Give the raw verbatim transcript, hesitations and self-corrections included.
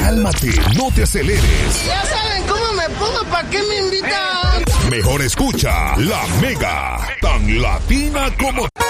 cálmate, no te aceleres. Ya saben cómo me pongo, ¿para qué me invitan? Mejor escucha La Mega, tan latina como...